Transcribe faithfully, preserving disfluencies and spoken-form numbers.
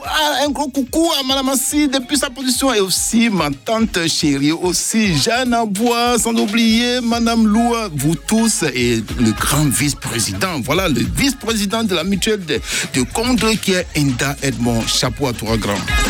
un gros coucou à Madame Assi depuis sa position et aussi ma tante chérie, aussi Jeanne Abois, sans oublier Madame Loua, vous tous et le grand vice-président. Voilà, le vice-président de la mutuelle de, de Condé qui est Inda Edmond. Chapeau à toi, grand.